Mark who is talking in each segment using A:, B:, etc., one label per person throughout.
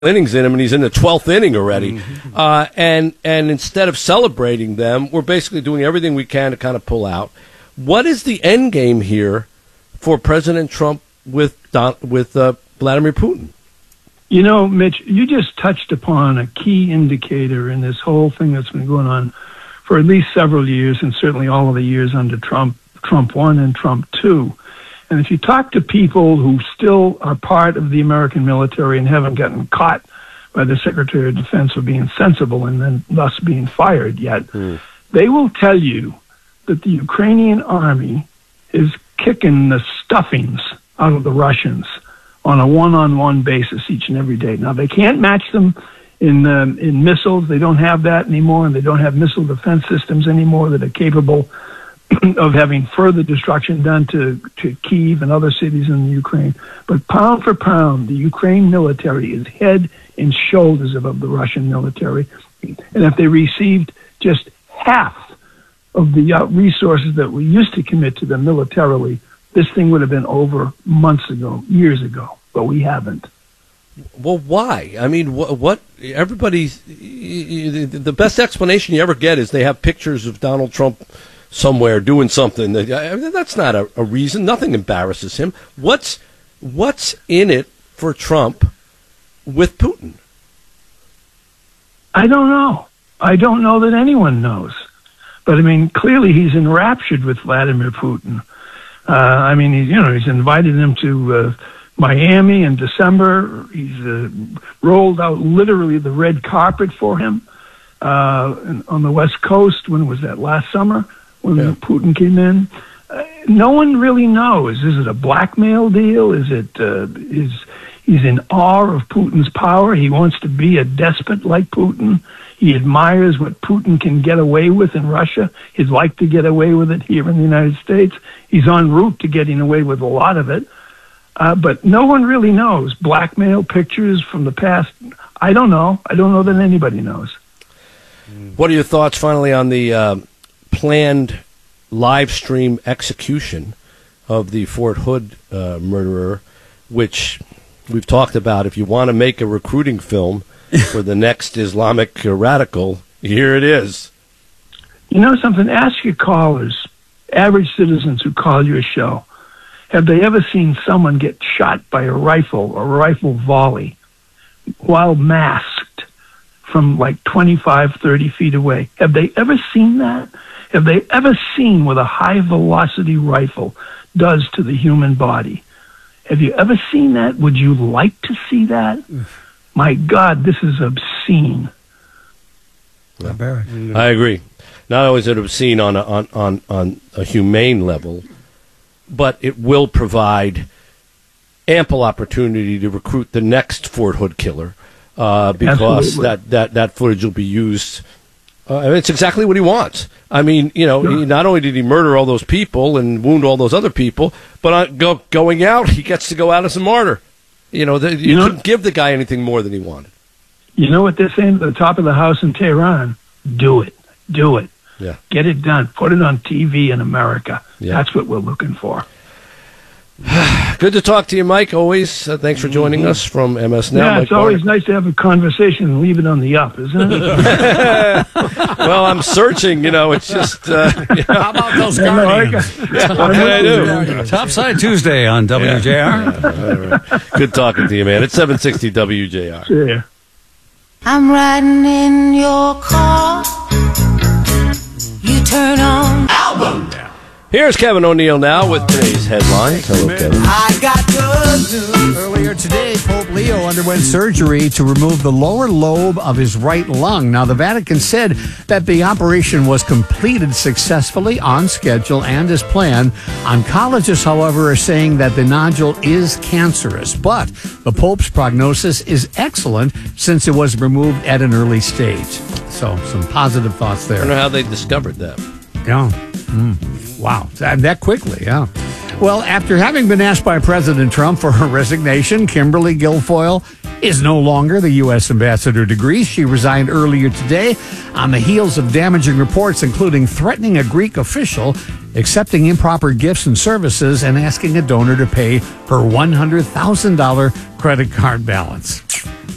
A: innings in him, and he's in the 12th inning already. And instead of celebrating them, we're basically doing everything we can to kind of pull out. What is the end game here for President Trump with Vladimir Putin?
B: You know, Mitch, you just touched upon a key indicator in this whole thing that's been going on for at least several years, and certainly all of the years under Trump 1 and Trump 2. And if you talk to people who still are part of the American military and haven't gotten caught by the Secretary of Defense for being sensible and then thus being fired yet, they will tell you that the Ukrainian army is kicking the stuffings out of the Russians on a one-on-one basis each and every day. Now, they can't match them in missiles. They don't have that anymore, and they don't have missile defense systems anymore that are capable of having further destruction done to Kyiv and other cities in Ukraine. But pound for pound, the Ukraine military is head and shoulders above the Russian military. And if they received just half of the resources that we used to commit to them militarily, this thing would have been over months ago, years ago. But we haven't.
A: Well, why? I mean, what everybody's the best explanation you ever get is they have pictures of Donald Trump somewhere doing something. That's not a reason. Nothing embarrasses him. What's in it for Trump with Putin?
B: I don't know. I don't know that anyone knows. But I mean, clearly he's enraptured with Vladimir Putin. I mean, he's invited him to Miami in December. He's rolled out literally the red carpet for him on the West Coast. When was that? Last summer when Putin came in. No one really knows. Is it a blackmail deal? Is it he's in awe of Putin's power? He wants to be a despot like Putin. He admires what Putin can get away with in Russia. He'd like to get away with it here in the United States. He's en route to getting away with a lot of it. But no one really knows. Blackmail pictures from the past. I don't know. I don't know that anybody knows.
A: What are your thoughts finally on the planned live stream execution of the Fort Hood murderer, which we've talked about? If you want to make a recruiting film for the next Islamic radical, here it is.
B: You know something? Ask your callers, average citizens who call your show, have they ever seen someone get shot by a rifle or a rifle volley while masked from like 25, 30 feet away? Have they ever seen that? Have they ever seen what a high-velocity rifle does to the human body? Have you ever seen that? Would you like to see that? My God, this is obscene.
A: I agree. Not only is it obscene on a humane level, but it will provide ample opportunity to recruit the next Fort Hood killer because that footage will be used. It's exactly what he wants. I mean, not only did he murder all those people and wound all those other people, but going out, he gets to go out as a martyr. You couldn't give the guy anything more than he wanted.
B: You know what they're saying at the top of the house in Tehran? Do it. Do it.
A: Yeah.
B: Get it done. Put it on TV in America.
A: Yeah.
B: That's what we're looking for.
A: Good to talk to you, Mike. Always. Thanks for joining us from MS Now.
B: Yeah,
A: Mike
B: it's always nice to have a conversation and leave it on the up, isn't it?
A: Well, I'm searching. It's just.
C: How about those Guardians?
A: What can I do?
C: Topside Tuesday on WJR.
A: Yeah, all right. Good talking to you, man. It's 760 WJR.
B: Yeah.
D: I'm riding in your car. You turn on album.
A: Here's Kevin O'Neill now with today's headlines. Hello, Kevin.
D: I got good news.
C: Earlier today, Pope Leo underwent surgery to remove the lower lobe of his right lung. Now, the Vatican said that the operation was completed successfully, on schedule, and as planned. Oncologists, however, are saying that the nodule is cancerous, but the Pope's prognosis is excellent since it was removed at an early stage. So, some positive thoughts there.
A: I don't know how they discovered that.
C: Yeah. Wow. That quickly, yeah. Well, after having been asked by President Trump for her resignation, Kimberly Guilfoyle is no longer the U.S. ambassador to Greece. She resigned earlier today on the heels of damaging reports, including threatening a Greek official, accepting improper gifts and services, and asking a donor to pay her $100,000 credit card balance.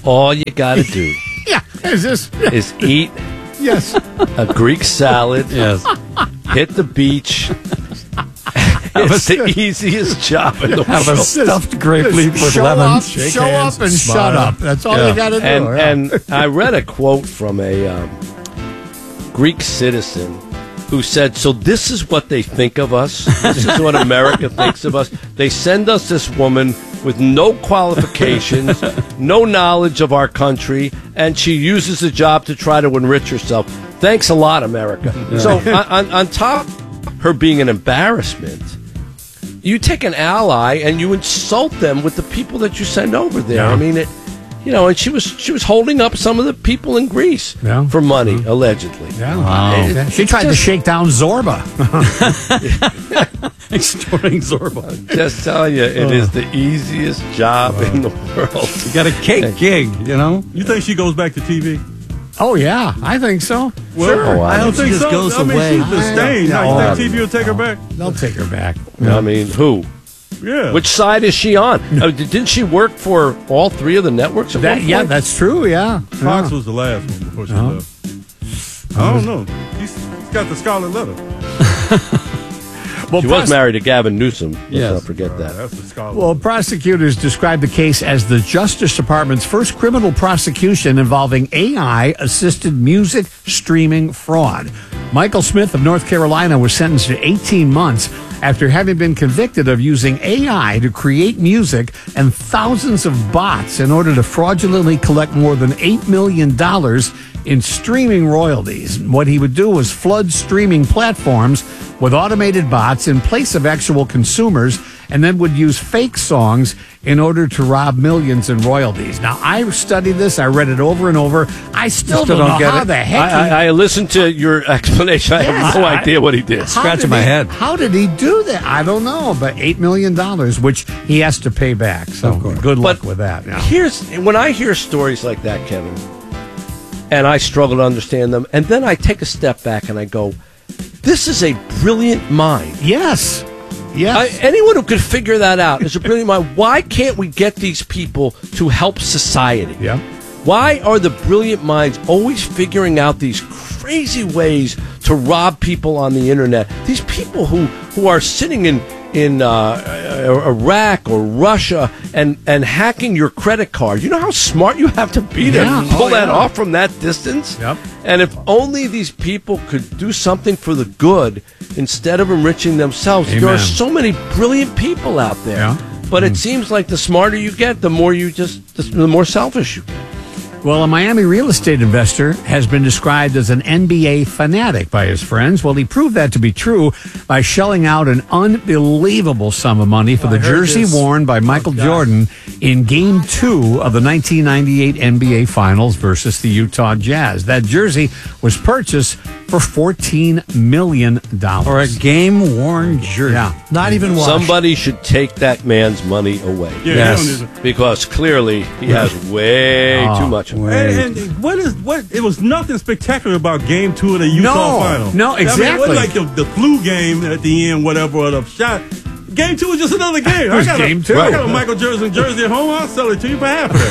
A: All you got to do
C: Yeah. Is this?
A: is eat
C: Yes.
A: a Greek salad,
E: Yes.
A: hit the beach. It's the easiest job in the
E: Have a
A: world.
E: stuffed grape leaf with
C: show
E: lemons.
C: Up,
E: Shake
C: show
E: hands,
C: up and
E: smile.
C: shut up. That's all you got to do.
A: And I read a quote from a Greek citizen who said, so this is what they think of us. This is what America thinks of us. They send us this woman with no qualifications, no knowledge of our country, and she uses the job to try to enrich herself. Thanks a lot, America. So on top of her being an embarrassment, you take an ally and you insult them with the people that you send over there.
C: Yeah.
A: I mean, and she was holding up some of the people in Greece
C: Yeah.
A: for money, allegedly.
C: Yeah.
E: Wow.
C: She tried to shake down Zorba.
E: Extorting Zorba.
A: Just telling you, it is the easiest job in the world.
E: You got a cake gig, you know?
F: You think she goes back to TV?
C: Oh, yeah. I think so.
F: Well,
C: Sure.
A: I
F: I don't
E: think she
F: think
E: just
F: so.
E: goes
F: I mean,
E: away.
F: she's disdained.
C: Yeah.
F: I think TV will take her back.
C: They'll take her back.
A: I mean, who?
F: Yeah.
A: Which side is she on? Didn't she work for all three of the networks at one point?
C: Yeah, that's true. Yeah.
F: Fox was the last one before she left. I don't know. She's got the Scarlet Letter.
C: Well,
A: She was married to Gavin Newsom. Let's
E: Yes.
A: not forget that.
F: That's the Scarlet
C: Well, prosecutors described the case as the Justice Department's first criminal prosecution involving AI-assisted music streaming fraud. Michael Smith of North Carolina was sentenced to 18 months after having been convicted of using AI to create music and thousands of bots in order to fraudulently collect more than $8 million in streaming royalties. What he would do was flood streaming platforms with automated bots in place of actual consumers, and then would use fake songs in order to rob millions in royalties. Now, I studied this. I read it over and over. I still don't know
E: get
C: how
E: it.
C: the heck he...
A: I listened to your explanation. I have no idea what he did.
C: How
E: Scratching
C: did
E: my
C: he-
E: head.
C: How did he do that? I don't know, but $8 million, which he has to pay back. So good luck
A: But
C: with that. Yeah.
A: When I hear stories like that, Kevin, and I struggle to understand them, and then I take a step back and I go, this is a brilliant mind.
C: Yes. Yes.
A: Anyone who could figure that out is a brilliant mind. Why can't we get these people to help society?
C: yeah.
A: Why are the brilliant minds always figuring out these crazy ways to rob people on the internet? These people who are sitting in Iraq or Russia and hacking your credit card. You know how smart you have to be to
C: Yeah.
A: pull
C: Oh,
A: that
C: yeah.
A: off from that distance?
C: Yep.
A: And if only these people could do something for the good instead of enriching themselves. There
C: Amen.
A: are so many brilliant people out there.
C: Yeah.
A: But it seems like the smarter you get, the more selfish you get.
C: Well, a Miami real estate investor has been described as an NBA fanatic by his friends. Well, he proved that to be true by shelling out an unbelievable sum of money for the jersey worn by Michael Jordan in Game 2 of the 1998 NBA Finals versus the Utah Jazz. That jersey was purchased for $14 million.
E: Or a game-worn jersey.
C: Yeah.
G: Not even washed.
A: Somebody should take that man's money away.
F: Yeah,
E: Yes.
F: you don't need to-
A: Because clearly he has way too much of it.
F: And what it was nothing spectacular about Game 2 of the Utah
C: No,
F: final.
C: no,
F: I mean, it
C: exactly.
F: wasn't like the flu game at the end, whatever, or the shot. Game 2 was just another game.
C: was game two.
F: I got a Michael Jordan jersey at home. I'll sell it to you for half of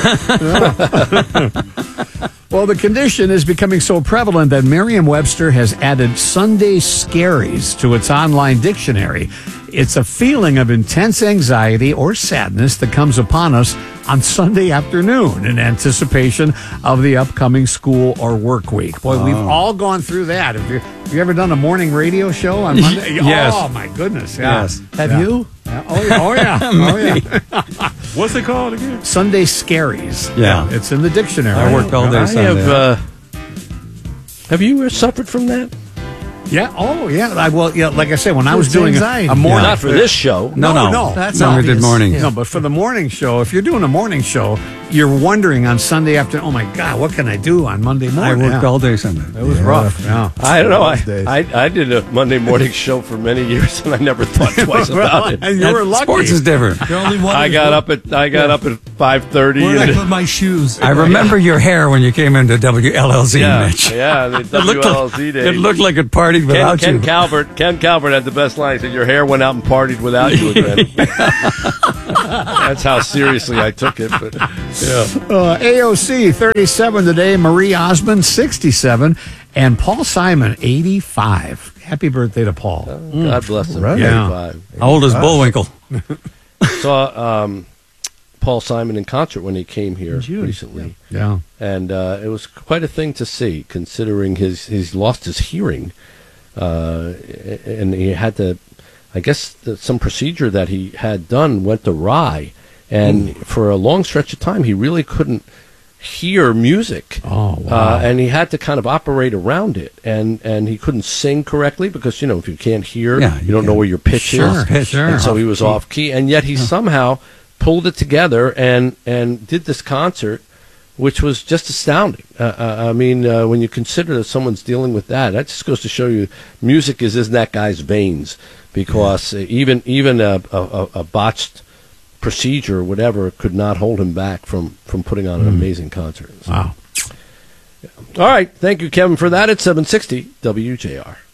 F: that.
C: Well, the condition is becoming so prevalent that Merriam-Webster has added Sunday scaries to its online dictionary. It's a feeling of intense anxiety or sadness that comes upon us on Sunday afternoon in anticipation of the upcoming school or work week. Boy, we've all gone through that. Have you ever done a morning radio show on Monday?
E: Yes.
C: Oh, my goodness. Yeah.
E: Yes.
G: Have
C: Yeah.
G: you?
C: Yeah. Oh, yeah. Oh, yeah. Oh, yeah.
F: What's it called again?
C: Sunday scaries.
E: Yeah.
C: It's in the dictionary.
E: I worked all day
A: I
E: Sunday.
A: have you suffered from that?
C: Yeah. Oh, yeah. Like I said, when I was
G: It's
C: doing
G: anxiety.
C: a morning.
A: Not for this show.
C: No.
G: That's
E: No, we
G: obvious.
E: did mornings.
C: No, but for the morning show, if you're doing a morning show, you're wondering on Sunday afternoon, oh my God, what can I do on Monday
E: I
C: morning?
E: worked all day Sunday.
C: It was rough. Yeah.
A: I don't know.
G: days.
A: I did a Monday morning show for many years, and I never thought twice about it.
C: And you were lucky.
E: Sports is different.
G: You're only one.
A: I got up at 5:30.
G: Where did I put my shoes?
E: I remember your hair when you came into WLLZ,
A: Yeah,
E: Mitch.
A: yeah, the WLZ days.
E: It looked like it partied without
A: Ken
E: you.
A: Calvert had the best line. He said, your hair went out and partied without you again. That's how seriously I took it. But yeah.
C: AOC 37 today, Marie Osmond 67, and Paul Simon 85. Happy birthday to Paul.
A: God bless him.
E: Right.
C: Yeah.
A: 85.
E: How old is Bullwinkle?
A: Saw Paul Simon in concert when he came here recently.
C: Yeah.
A: And it was quite a thing to see, considering he's lost his hearing, and he had to, I guess, some procedure that he had done went awry, and for a long stretch of time he really couldn't hear music.
C: Oh, wow.
A: And he had to kind of operate around it, and he couldn't sing correctly because if you can't hear, you don't know where your pitch is,
C: Sure.
A: and so he was off key, and yet he somehow pulled it together and did this concert, which was just astounding. When you consider that someone's dealing with that just goes to show you music is in that guy's veins, because even a botched procedure or whatever could not hold him back from putting on an amazing concert. So,
C: Wow.
A: All right. Thank you, Kevin, for that. It's 760 WJR.